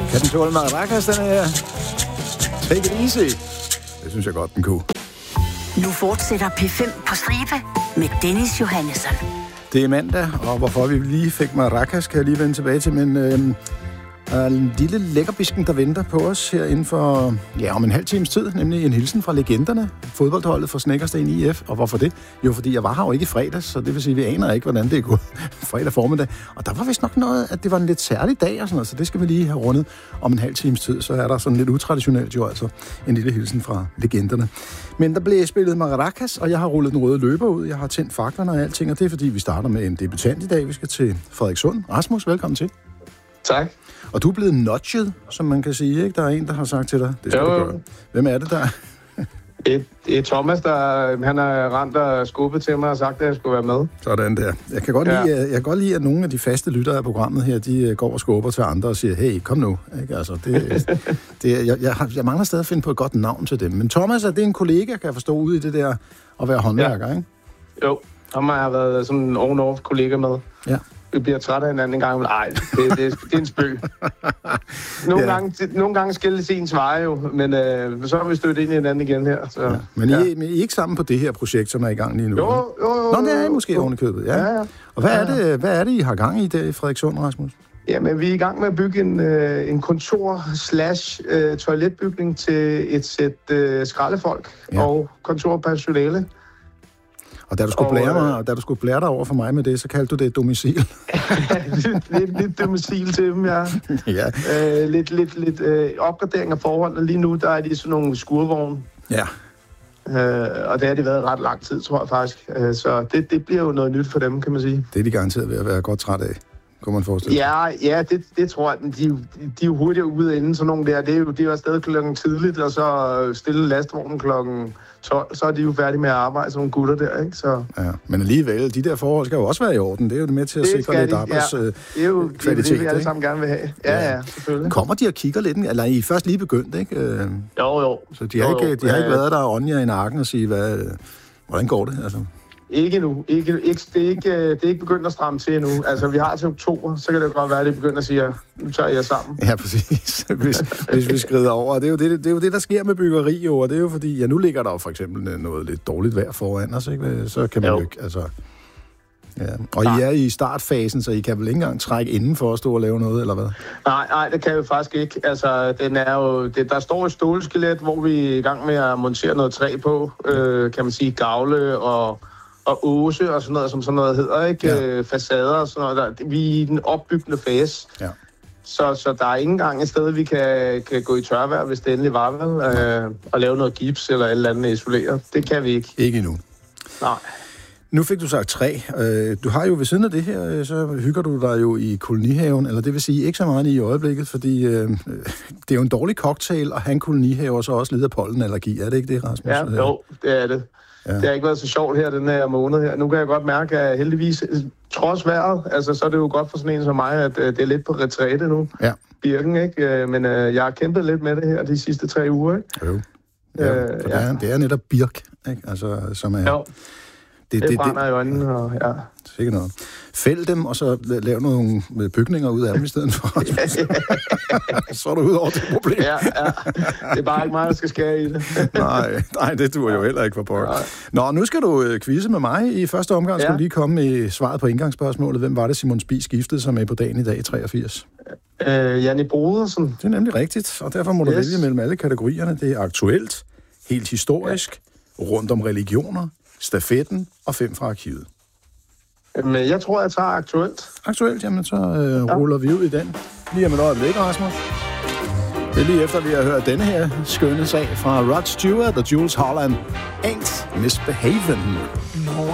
Kan den tåle maracas, den her? Take it easy. Det synes jeg godt, den kunne. Nu fortsætter P5 på stribe med Dennis Johannesson. Det er mandag, og hvorfor vi lige fik maracas, kan jeg lige vende tilbage til, men en lille lækkerbisken, der venter på os her inden for, om en halv times tid, nemlig en hilsen fra legenderne, fodboldholdet for Snekkersten IF. Og hvorfor det? Jo, fordi jeg var her jo ikke i fredags, så det vil sige, at vi aner ikke, hvordan det er gået fredag formiddag. Og der var vist nok noget, at det var en lidt særlig dag og sådan noget, så det skal vi lige have rundet om en halv times tid. Så er der sådan lidt utraditionelt jo altså en lille hilsen fra legenderne. Men der blev spillet maracas, og jeg har rullet den røde løber ud. Jeg har tændt faklerne og alting, og det er fordi, vi starter med en debutant i dag. Vi skal til Frederikssund. Rasmus, velkommen til. Tak. Og du er blevet nudget, som man kan sige, ikke? Der er en, der har sagt til dig, det skal du gøre. Hvem er det der? Det er Thomas, han har rendt og skubbet til mig og sagt, at jeg skulle være med. Sådan der. Jeg kan godt lide, at nogle af de faste lyttere af programmet her, de går og skubber til andre og siger, hey, kom nu. Ikke? Altså, jeg mangler stadig at finde på et godt navn til dem. Men Thomas, er det en kollega, kan jeg forstå, ude i det der at være håndværker, ikke? Jo, ham har jeg været sådan en oven-off kollega med. Ja. Vi bliver træt af hinanden en gang, men nej, det er en spøg. Nogle gange skilles ens veje jo, men så har vi stødt ind i hinanden igen her. Så, ja. Men I er ikke sammen på det her projekt, som er i gang lige nu? Jo. Nå, det er I måske oven i købet, ja. Og hvad er det, I har gang i der i Frederikssund, Rasmus? Jamen, vi er i gang med at bygge en kontor/toiletbygning til et sæt skraldefolk og kontorpersonale. Og da du skulle blære dig over for mig med det, så kaldte du det et domicil. lidt domicil til dem, ja. Lidt opgradering af forholdene. Lige nu, der er de sådan nogle skurvogne. Ja. Og det har de været ret lang tid, tror jeg faktisk. Så det bliver jo noget nyt for dem, kan man sige. Det er de garanteret ved at være godt træt af, kunne man forestille sig. Ja, det tror jeg. De er jo hurtigt ude inden sådan nogle der. Det er jo afsted klokken tidligt, og så stille lastvognen klokken 12, så er de jo færdige med at arbejde, sådan nogle gutter der, ikke? Så. Ja, men alligevel, de der forhold skal jo også være i orden. Det er jo det med til at sikre lidt arbejdskvalitet. Det er jo det, vi alle sammen gerne vil have. Ja, selvfølgelig. Kommer de og kigger lidt? Eller I først lige begyndt, ikke? Jo. Så de har ikke været der og ånjer i nakken og sige, hvordan går det? Altså. Ikke endnu. Det er ikke begyndt at stramme til endnu. Altså, vi har til oktober, så kan det godt være, at det begynder at sige, nu tager jeg sammen. Ja, præcis. Hvis vi skrider over. Det er jo det, der sker med byggeri, jo. Og det er jo fordi, nu ligger der jo for eksempel noget lidt dårligt vejr foran os, ikke? Så kan man jo ikke, altså. Ja. Og I er i startfasen, så I kan vel ikke engang trække inden for at stå og lave noget, eller hvad? Nej, det kan vi faktisk ikke. Altså, der står et stålskelet, hvor vi er i gang med at montere noget træ på, kan man sige, gavle og åse og sådan noget, som sådan noget hedder, ikke? Ja. Facader og sådan noget. Vi er i den opbyggende fase. Ja. Så der er ikke engang et sted, vi kan gå i tørvejr, hvis det endelig var, vel? Og lave noget gips eller et eller andet isoleret. Det kan vi ikke. Ikke endnu. Nej. Nu fik du sagt træ. Du har jo ved siden af det her, så hygger du dig jo i kolonihaven, eller det vil sige ikke så meget i øjeblikket, fordi det er jo en dårlig cocktail at have en kolonihave, og så også lide af pollenallergi. Er det ikke det, Rasmus? Ja, jo, det er det. Ja. Det har ikke været så sjovt her den her måned her. Nu kan jeg godt mærke, at heldigvis, trods vejret, altså, så er det jo godt for sådan en som mig, at det er lidt på retræte nu. Ja. Birken, ikke? Men jeg har kæmpet lidt med det her de sidste 3 uger, ikke? Jo. Ja, det er netop birk, ikke? Altså, som er... Jo. Det brænder i øjnene, og ja. Sikkert noget. Fæld dem, og så lav nogle bygninger ud af dem i stedet for. Så er du ud over det problem. Ja. Det er bare ikke mig, der skal skære i det. nej, det duer jo heller ikke for pokker. Nå, nu skal du quizze med mig. I første omgang skal du lige komme med svaret på indgangsspørgsmålet. Hvem var det, Simon Spies skiftede sig med på dagen i dag i 83? Janni Brodersen. Det er nemlig rigtigt, og derfor må du vælge mellem alle kategorierne. Det er aktuelt, helt historisk, rundt om religioner, stafetten og 5 fra arkivet. Men jeg tror, jeg tager aktuelt. Aktuelt, jamen så ruller vi ud i den. Lige om et øjeblik, Rasmus. Det er lige efter, vi har hørt denne her skønne sag fra Rod Stewart og Jules Holland. Ain't Misbehavin'.